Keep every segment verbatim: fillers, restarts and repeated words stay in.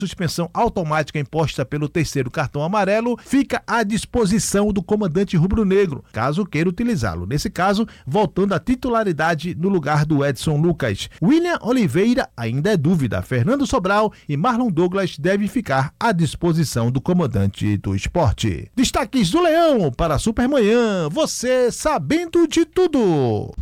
suspensão automática imposta pelo terceiro cartão amarelo fica à disposição do comandante rubro-negro, caso queira utilizá-lo. Nesse caso, voltando à titularidade no lugar do Edson Lucas. William Oliveira ainda é dúvida. Fernando Sobral e Marlon Douglas devem ficar à disposição do comandante do esporte. Destaques do Leão para a Supermanhã. Você sabendo de tudo.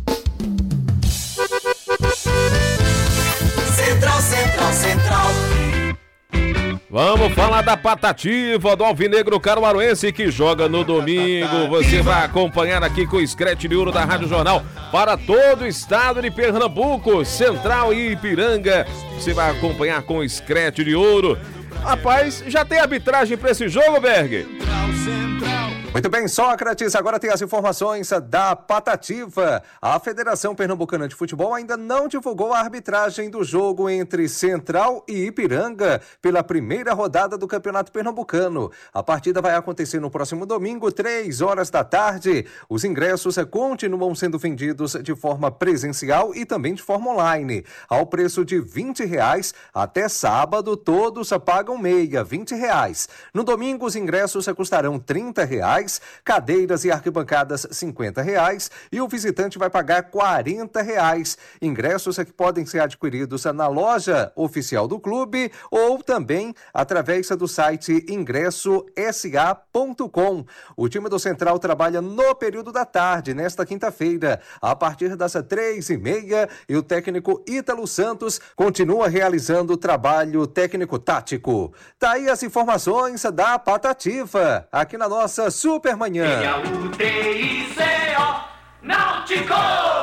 Central, Central, Central. Vamos falar da Patativa do Alvinegro Caruaruense que joga no domingo. Você vai acompanhar aqui com o Scratch de Ouro da Rádio Jornal para todo o estado de Pernambuco, Central e Ipiranga. Você vai acompanhar com o Scratch de Ouro. Rapaz, já tem arbitragem para esse jogo, Berg? Muito bem, Sócrates, agora tem as informações da Patativa. A Federação Pernambucana de Futebol ainda não divulgou a arbitragem do jogo entre Central e Ipiranga pela primeira rodada do Campeonato Pernambucano. A partida vai acontecer no próximo domingo, três horas da tarde. Os ingressos continuam sendo vendidos de forma presencial e também de forma online, ao preço de vinte reais. Até sábado, todos pagam meia, vinte reais. No domingo, os ingressos custarão trinta reais. Cadeiras e arquibancadas cinquenta reais e o visitante vai pagar quarenta reais. Ingressos que podem ser adquiridos na loja oficial do clube ou também através do site ingresso s a ponto com. O time do Central trabalha no período da tarde, nesta quinta-feira, a partir das três e meia, e o técnico Ítalo Santos continua realizando o trabalho técnico-tático. Tá aí as informações da Patativa, aqui na nossa Supermanhã. U T I C O Náutico.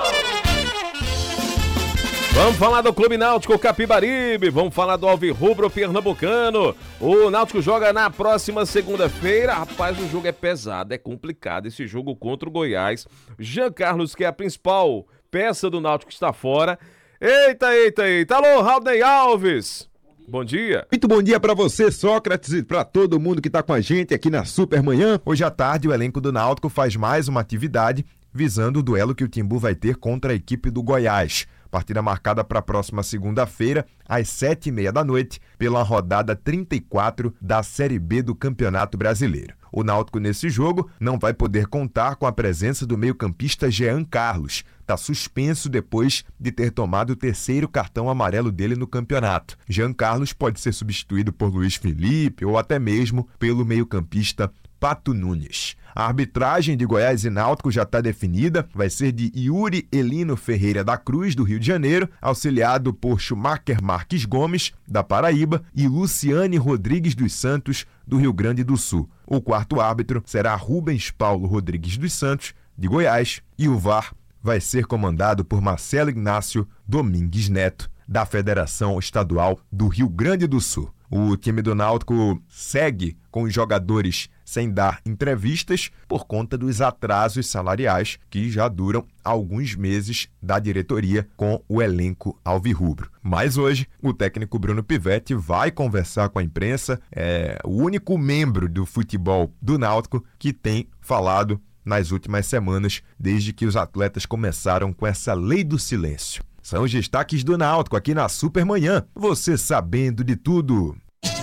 Vamos falar do Clube Náutico Capibaribe, vamos falar do Alvirrubro Pernambucano. O Náutico joga na próxima segunda-feira. Rapaz, o jogo é pesado, é complicado esse jogo contra o Goiás. Jean Carlos, que é a principal peça do Náutico, está fora. Eita, eita, eita. Alô, Raudney Alves. Bom dia. Muito bom dia pra você, Sócrates, e pra todo mundo que tá com a gente aqui na Supermanhã. Hoje à tarde, o elenco do Náutico faz mais uma atividade visando o duelo que o Timbu vai ter contra a equipe do Goiás. Partida marcada para a próxima segunda-feira, às sete e meia da noite, pela rodada trinta e quatro da Série B do Campeonato Brasileiro. O Náutico, nesse jogo, não vai poder contar com a presença do meio-campista Jean Carlos. Está suspenso depois de ter tomado o terceiro cartão amarelo dele no campeonato. Jean Carlos pode ser substituído por Luiz Felipe ou até mesmo pelo meio-campista Pato Nunes. A arbitragem de Goiás e Náutico já está definida, vai ser de Yuri Elino Ferreira da Cruz, do Rio de Janeiro, auxiliado por Schumacher Marques Gomes, da Paraíba, e Luciane Rodrigues dos Santos, do Rio Grande do Sul. O quarto árbitro será Rubens Paulo Rodrigues dos Santos, de Goiás, e o V A R vai ser comandado por Marcelo Ignácio Domingues Neto, da Federação Estadual do Rio Grande do Sul. O time do Náutico segue com os jogadores sem dar entrevistas por conta dos atrasos salariais que já duram alguns meses da diretoria com o elenco alvirrubro. Mas hoje o técnico Bruno Pivetti vai conversar com a imprensa, é o único membro do futebol do Náutico que tem falado nas últimas semanas, desde que os atletas começaram com essa lei do silêncio. São os destaques do Náutico aqui na Supermanhã, você sabendo de tudo.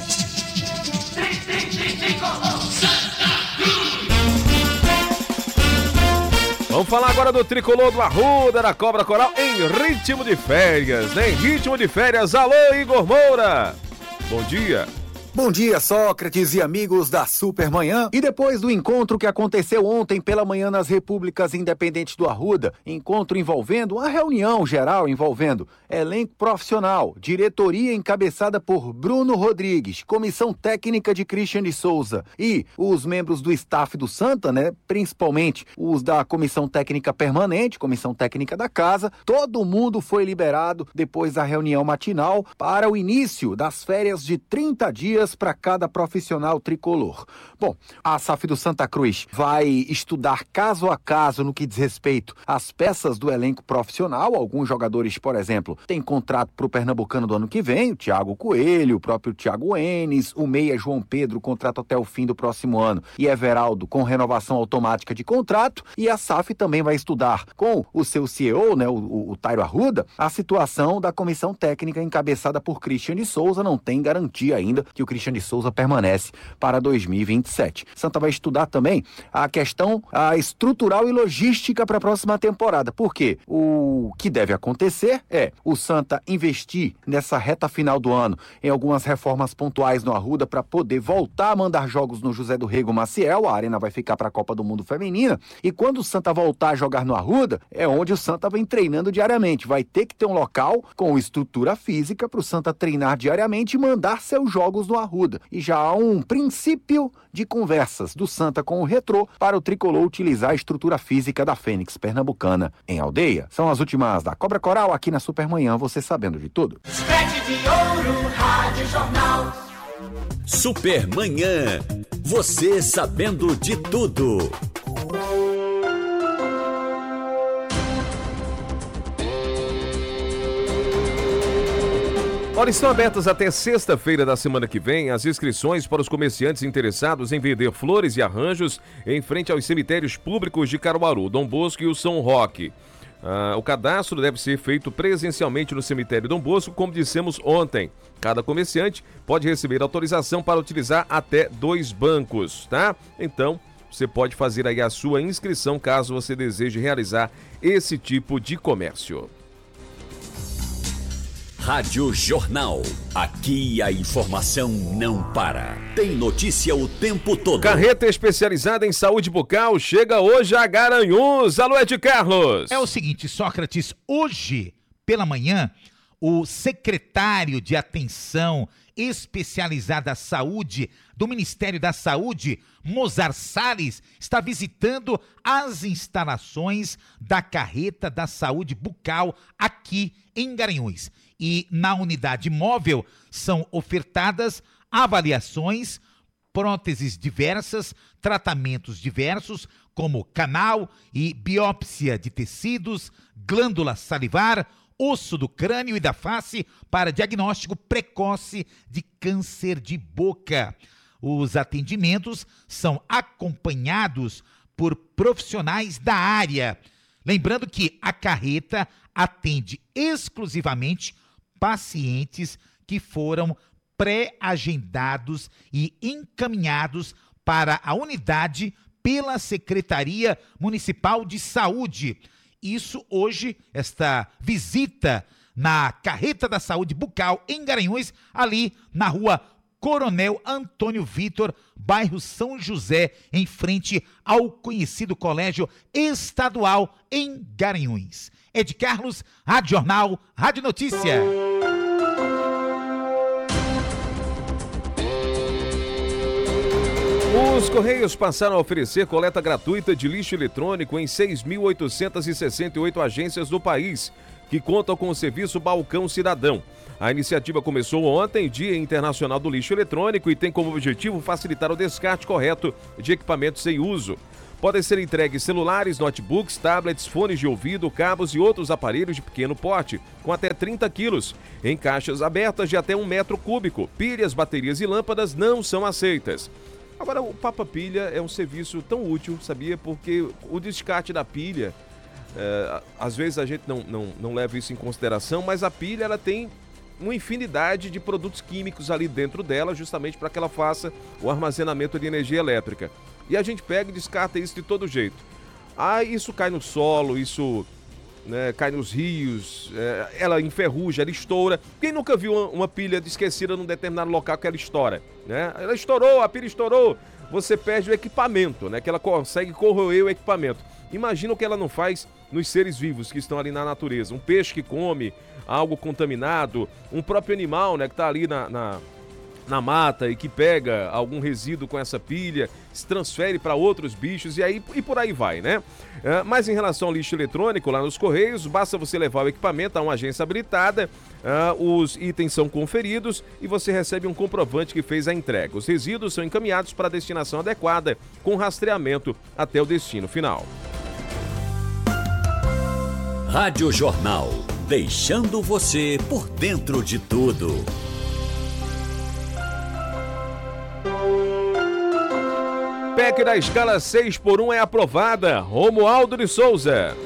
Vamos falar agora do tricolor do Arruda, da Cobra Coral, em ritmo de férias, né? Em ritmo de férias. Alô, Igor Moura. Bom dia. Bom dia, Sócrates e amigos da Supermanhã. E depois do encontro que aconteceu ontem pela manhã nas Repúblicas Independentes do Arruda, encontro envolvendo, uma reunião geral envolvendo elenco profissional, diretoria encabeçada por Bruno Rodrigues, comissão técnica de Christian de Souza e os membros do staff do Santa, né, principalmente os da comissão técnica permanente, comissão técnica da casa, todo mundo foi liberado depois da reunião matinal para o início das férias de trinta dias dias para cada profissional tricolor. Bom, a S A F do Santa Cruz vai estudar caso a caso no que diz respeito às peças do elenco profissional. Alguns jogadores, por exemplo, têm contrato para o Pernambucano do ano que vem, o Thiago Coelho, o próprio Thiago Enes, o meia João Pedro, contrato até o fim do próximo ano, e Everaldo com renovação automática de contrato. E a S A F também vai estudar com o seu C E O, né, o, o, o Tairo Arruda, a situação da comissão técnica encabeçada por Christian de Souza. Não tem garantia ainda que o Christian de Souza permanece para dois mil e vinte e sete. Santa vai estudar também a questão a estrutural e logística para a próxima temporada. Por quê? O que deve acontecer é o Santa investir nessa reta final do ano em algumas reformas pontuais no Arruda para poder voltar a mandar jogos no José do Rego Maciel. A arena vai ficar para a Copa do Mundo Feminina. E quando o Santa voltar a jogar no Arruda, é onde o Santa vem treinando diariamente. Vai ter que ter um local com estrutura física para o Santa treinar diariamente e mandar seus jogos no Arruda. E já há um princípio de conversas do Santa com o Retrô para o tricolor utilizar a estrutura física da Fênix Pernambucana em Aldeia. São as últimas da Cobra Coral aqui na Supermanhã, você sabendo de tudo. Escrete de ouro, Rádio Jornal. Supermanhã, você sabendo de tudo. Ora, estão abertas até sexta-feira da semana que vem as inscrições para os comerciantes interessados em vender flores e arranjos em frente aos cemitérios públicos de Caruaru, Dom Bosco e o São Roque. Ah, o cadastro deve ser feito presencialmente no cemitério Dom Bosco, como dissemos ontem. Cada comerciante pode receber autorização para utilizar até dois bancos, tá? Então, você pode fazer aí a sua inscrição caso você deseje realizar esse tipo de comércio. Rádio Jornal. Aqui a informação não para. Tem notícia o tempo todo. Carreta especializada em saúde bucal chega hoje a Garanhuns. Alô, Ed Carlos. É o seguinte, Sócrates, hoje pela manhã, o secretário de Atenção Especializada à Saúde do Ministério da Saúde, Mozar Salles, está visitando as instalações da Carreta da Saúde Bucal aqui em Garanhuns. E na unidade móvel são ofertadas avaliações, próteses diversas, tratamentos diversos, como canal e biópsia de tecidos, glândula salivar, osso do crânio e da face para diagnóstico precoce de câncer de boca. Os atendimentos são acompanhados por profissionais da área. Lembrando que a carreta atende exclusivamente pacientes que foram pré-agendados e encaminhados para a unidade pela Secretaria Municipal de Saúde. Isso hoje, esta visita na Carreta da Saúde Bucal em Garanhuns, ali na rua Coronel Antônio Vitor, bairro São José, em frente ao conhecido Colégio Estadual em Garanhuns. Ed Carlos, Rádio Jornal, Rádio Notícia. Os Correios passaram a oferecer coleta gratuita de lixo eletrônico em seis mil oitocentas e sessenta e oito agências do país, que contam com o serviço Balcão Cidadão. A iniciativa começou ontem, Dia Internacional do Lixo Eletrônico, e tem como objetivo facilitar o descarte correto de equipamentos sem uso. Podem ser entregues celulares, notebooks, tablets, fones de ouvido, cabos e outros aparelhos de pequeno porte, com até trinta quilos, em caixas abertas de até um metro cúbico. Pilhas, baterias e lâmpadas não são aceitas. Agora, o Papa Pilha é um serviço tão útil, sabia? Porque o descarte da pilha, é, às vezes a gente não, não, não leva isso em consideração, mas a pilha ela tem uma infinidade de produtos químicos ali dentro dela, justamente para que ela faça o armazenamento de energia elétrica. E a gente pega e descarta isso de todo jeito. Ah, isso cai no solo, isso né, cai nos rios, é, ela enferruja, ela estoura. Quem nunca viu uma, uma pilha esquecida num determinado local que ela estoura? Né? Ela estourou, a pilha estourou, você perde o equipamento, né? Que ela consegue corroer o equipamento. Imagina o que ela não faz nos seres vivos que estão ali na natureza. Um peixe que come algo contaminado, um próprio animal, né, que está ali na, na, na mata e que pega algum resíduo com essa pilha, se transfere para outros bichos e aí e por aí vai, né? É, mas em relação ao lixo eletrônico lá nos Correios, basta você levar o equipamento a uma agência habilitada, é, os itens são conferidos e você recebe um comprovante que fez a entrega. Os resíduos são encaminhados para a destinação adequada, com rastreamento até o destino final. Rádio Jornal, deixando você por dentro de tudo. P E C da escala seis por um é aprovada. Romualdo de Souza.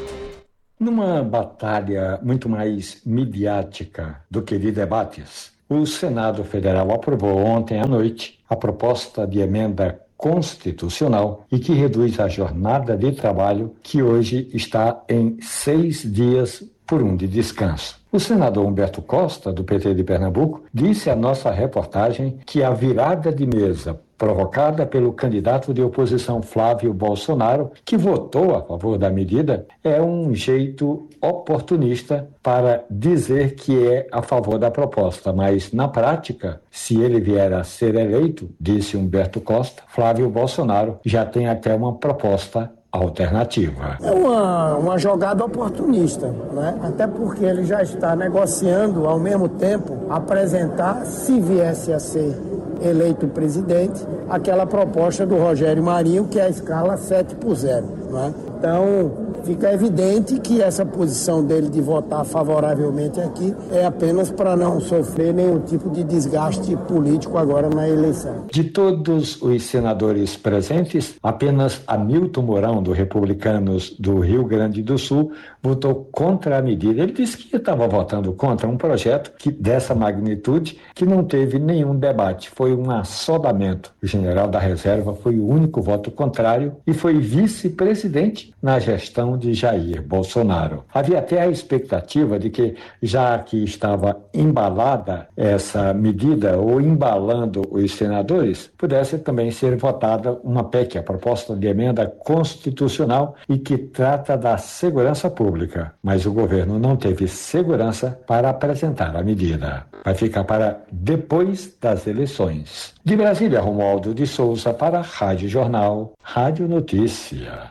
Numa batalha muito mais midiática do que de debates, o Senado Federal aprovou ontem à noite a proposta de emenda constitucional e que reduz a jornada de trabalho, que hoje está em seis dias por um de descanso. O senador Humberto Costa, do P T de Pernambuco, disse à nossa reportagem que a virada de mesa provocada pelo candidato de oposição Flávio Bolsonaro, que votou a favor da medida, é um jeito oportunista para dizer que é a favor da proposta. Mas, na prática, se ele vier a ser eleito, disse Humberto Costa, Flávio Bolsonaro já tem até uma proposta alternativa. É uma, uma jogada oportunista, né? Até porque ele já está negociando, ao mesmo tempo, apresentar, se viesse a ser eleito presidente, aquela proposta do Rogério Marinho, que é a escala sete por zero. Né? Então, fica evidente que essa posição dele de votar favoravelmente aqui é apenas para não sofrer nenhum tipo de desgaste político agora na eleição. De todos os senadores presentes, apenas Hamilton Mourão, do Republicanos do Rio Grande do Sul, votou contra a medida. Ele disse que estava votando contra um projeto que, dessa magnitude, que não teve nenhum debate. Foi um assodamento. O general da reserva foi o único voto contrário e foi vice-presidente na gestão de Jair Bolsonaro. Havia até a expectativa de que, já que estava embalada essa medida, ou embalando os senadores, pudesse também ser votada uma P E C, a proposta de emenda constitucional, e que trata da segurança pública. Mas o governo não teve segurança para apresentar a medida. Vai ficar para depois das eleições. De Brasília, Romualdo de Souza para a Rádio Jornal, Rádio Notícia.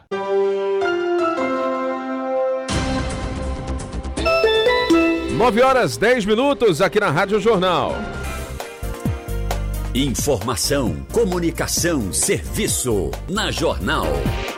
nove horas, dez minutos aqui na Rádio Jornal. Informação, comunicação, serviço na Jornal.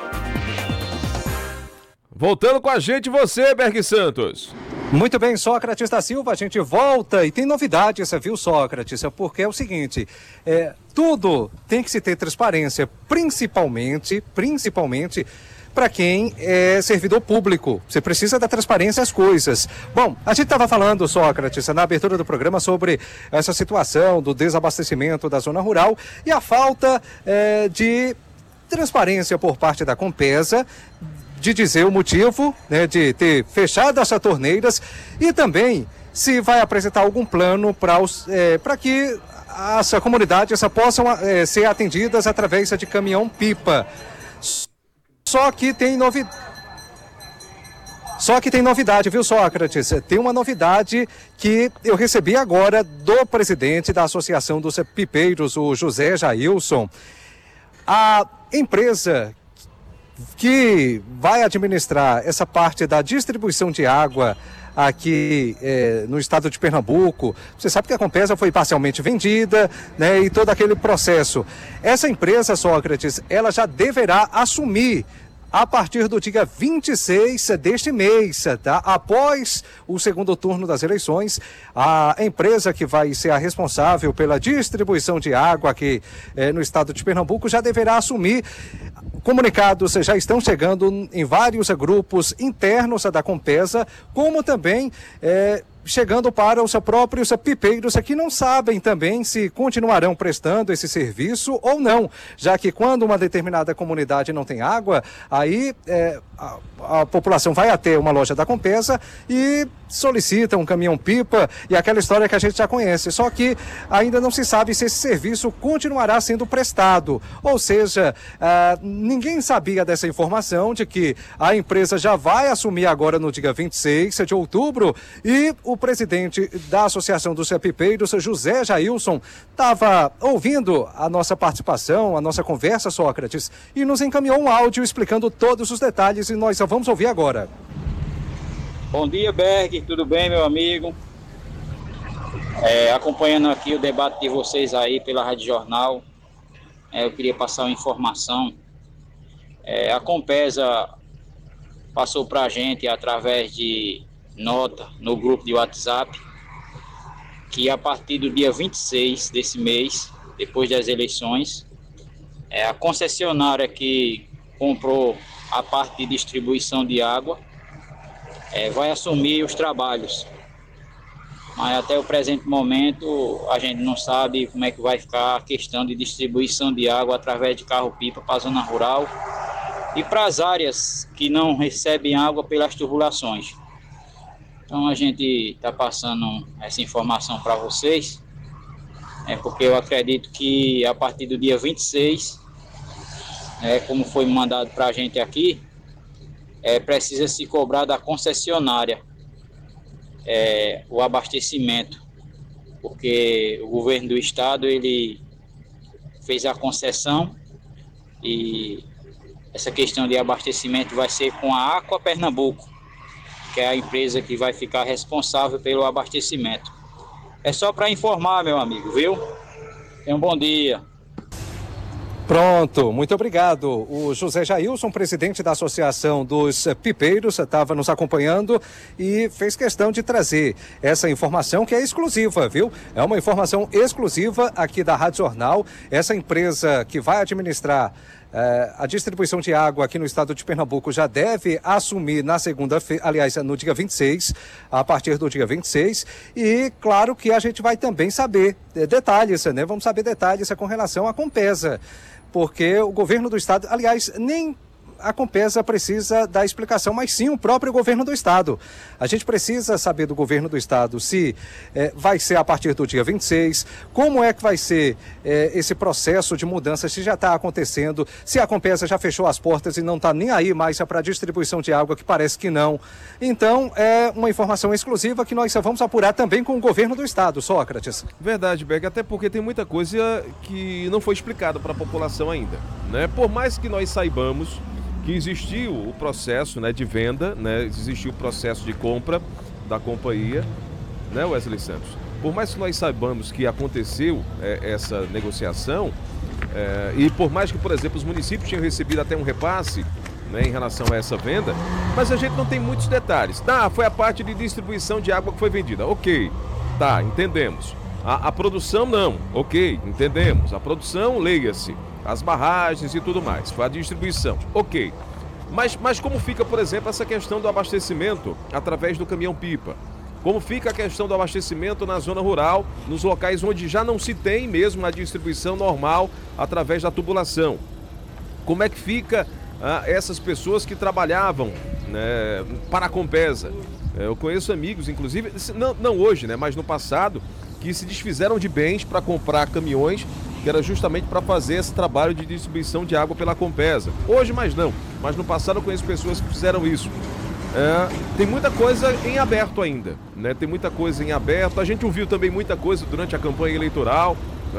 Voltando com a gente, você, Berg Santos. Muito bem, Sócrates da Silva, a gente volta e tem novidades, viu, Sócrates? Porque é o seguinte, é, tudo tem que se ter transparência, principalmente, principalmente para quem é servidor público. Você precisa da transparência às coisas. Bom, a gente estava falando, Sócrates, na abertura do programa sobre essa situação do desabastecimento da zona rural e a falta é, de transparência por parte da Compesa, de dizer o motivo, né, de ter fechado essas torneiras e também se vai apresentar algum plano para é, para que essa comunidade essa possam é, ser atendidas através de caminhão-pipa. Só que tem novidade. Só que tem novidade, viu, Sócrates? Tem uma novidade que eu recebi agora do presidente da Associação dos Pipeiros, o José Jailson. A empresa que vai administrar essa parte da distribuição de água aqui é, no estado de Pernambuco, você sabe que a Compesa foi parcialmente vendida, né, e todo aquele processo. Essa empresa, Sócrates, ela já deverá assumir a partir do dia vinte e seis deste mês, tá? Após o segundo turno das eleições, a empresa que vai ser a responsável pela distribuição de água aqui eh, no estado de Pernambuco já deverá assumir. Comunicados já estão chegando em vários grupos internos da Compesa, como também eh, chegando para os próprios pipeiros que não sabem também se continuarão prestando esse serviço ou não, já que quando uma determinada comunidade não tem água, aí é, a, a população vai até uma loja da Compesa e solicita um caminhão-pipa e aquela história que a gente já conhece, só que ainda não se sabe se esse serviço continuará sendo prestado, ou seja, ah, ninguém sabia dessa informação de que a empresa já vai assumir agora no dia vinte e seis de outubro e o presidente da Associação dos Pipeiros, José Jailson, estava ouvindo a nossa participação, a nossa conversa, Sócrates, e nos encaminhou um áudio explicando todos os detalhes e nós só vamos ouvir agora. Bom dia, Berg, tudo bem, meu amigo? É, acompanhando aqui o debate de vocês aí pela Rádio Jornal, é, eu queria passar uma informação. É, a Compesa passou para a gente através de nota no grupo de WhatsApp que a partir do dia vinte e seis desse mês, depois das eleições, é, a concessionária que comprou a parte de distribuição de água É, vai assumir os trabalhos, mas até o presente momento a gente não sabe como é que vai ficar a questão de distribuição de água através de carro-pipa para a zona rural e para as áreas que não recebem água pelas tubulações. Então a gente está passando essa informação para vocês, é, porque eu acredito que a partir do dia vinte e seis, é, como foi mandado para a gente aqui, É, precisa se cobrar da concessionária é, o abastecimento, porque o governo do estado ele fez a concessão e essa questão de abastecimento vai ser com a Aqua Pernambuco, que é a empresa que vai ficar responsável pelo abastecimento. É só para informar, meu amigo, viu? Tenha um bom dia. Pronto, muito obrigado. O José Jailson, presidente da Associação dos Pipeiros, estava nos acompanhando e fez questão de trazer essa informação que é exclusiva, viu? É uma informação exclusiva aqui da Rádio Jornal. Essa empresa que vai administrar eh, a distribuição de água aqui no estado de Pernambuco já deve assumir na segunda-feira, aliás, no dia vinte e seis, a partir do dia vinte e seis. E claro que a gente vai também saber eh, detalhes, né? Vamos saber detalhes com relação à Compesa. Porque o governo do estado, aliás, nem a Compesa precisa dar explicação, mas sim o próprio governo do estado. A gente precisa saber do governo do estado se eh, vai ser a partir do dia vinte e seis, como é que vai ser eh, esse processo de mudança, se já está acontecendo, se a Compesa já fechou as portas e não está nem aí mais para a distribuição de água, que parece que não. Então, é uma informação exclusiva que nós só vamos apurar também com o governo do estado, Sócrates. Verdade, Berg, até porque tem muita coisa que não foi explicada para a população ainda, né? Por mais que nós saibamos que existiu o processo, né, de venda, né, existiu o processo de compra da companhia, né, Wesley Santos? Por mais que nós saibamos que aconteceu é, essa negociação, é, e por mais que, por exemplo, os municípios tinham recebido até um repasse, né, em relação a essa venda, mas a gente não tem muitos detalhes. Tá, foi a parte de distribuição de água que foi vendida. Ok, tá, entendemos. A, a produção não, ok, entendemos. A produção, leia-se, as barragens e tudo mais. Foi a distribuição, ok. Mas, mas como fica, por exemplo, essa questão do abastecimento através do caminhão-pipa? Como fica a questão do abastecimento na zona rural, nos locais onde já não se tem mesmo a distribuição normal através da tubulação? Como é que fica ah, essas pessoas que trabalhavam, né, para a Compesa? Eu conheço amigos, inclusive, não, não hoje, né, mas no passado, que se desfizeram de bens para comprar caminhões, que era justamente para fazer esse trabalho de distribuição de água pela Compesa. Hoje mais não, mas no passado eu conheço pessoas que fizeram isso. É, tem muita coisa em aberto ainda, né? Tem muita coisa em aberto. A gente ouviu também muita coisa durante a campanha eleitoral.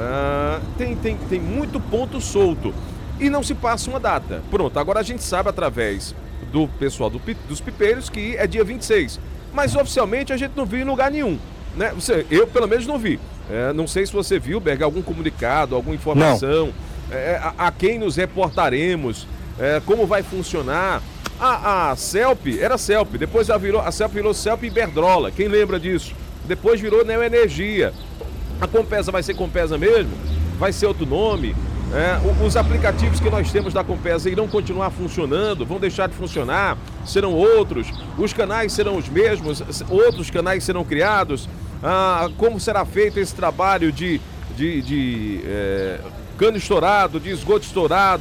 É, tem, tem, tem muito ponto solto e não se passa uma data. Pronto, agora a gente sabe através do pessoal do, dos pipeiros que é dia vinte e seis, mas oficialmente a gente não viu em lugar nenhum, né? Você, eu pelo menos não vi. É, não sei se você viu, Berg, algum comunicado, alguma informação, é, a, a quem nos reportaremos, é, como vai funcionar. A, a CELP era CELP, depois ela virou, a CELP virou CELP Iberdrola, quem lembra disso? Depois virou Neoenergia. A Compesa vai ser Compesa mesmo? Vai ser outro nome? É, os aplicativos que nós temos da Compesa irão continuar funcionando, vão deixar de funcionar, serão outros, os canais serão os mesmos, outros canais serão criados. Ah, como será feito esse trabalho de, de, de é, cano estourado, de esgoto estourado,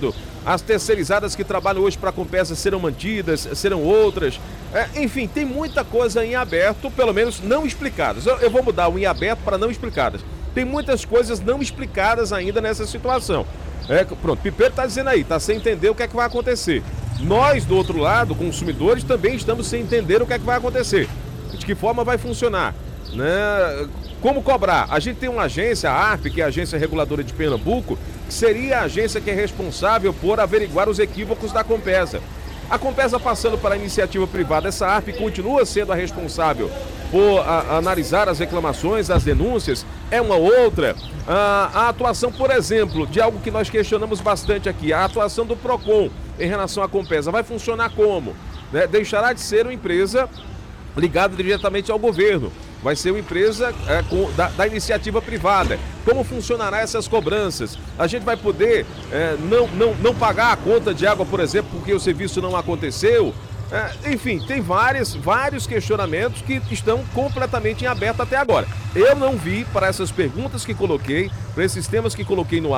As terceirizadas que trabalham hoje para a Compesa serão mantidas, serão outras. É, enfim, tem muita coisa em aberto, pelo menos não explicadas. Eu, eu vou mudar o em aberto para não explicadas. Tem muitas coisas não explicadas ainda nessa situação. É, pronto, Pipeiro está dizendo aí, está sem entender o que é que vai acontecer. Nós, do outro lado, consumidores, também estamos sem entender o que é que vai acontecer. De que forma vai funcionar, né? Como cobrar? A gente tem uma agência, a ARP, que é a Agência Reguladora de Pernambuco, que seria a agência que é responsável por averiguar os equívocos da Compesa. A Compesa passando para a iniciativa privada, essa ARP continua sendo a responsável por a, a analisar as reclamações, as denúncias, é uma outra. A, a atuação, por exemplo, de algo que nós questionamos bastante aqui, a atuação do PROCON em relação à Compesa, vai funcionar como? Né? Deixará de ser uma empresa ligada diretamente ao governo. Vai ser uma empresa é, com, da, da iniciativa privada. Como funcionará essas cobranças? A gente vai poder é, não, não, não pagar a conta de água, por exemplo, porque o serviço não aconteceu? É, enfim, tem vários, vários questionamentos que estão completamente em aberto até agora. Eu não vi, para essas perguntas que coloquei, para esses temas que coloquei no ar,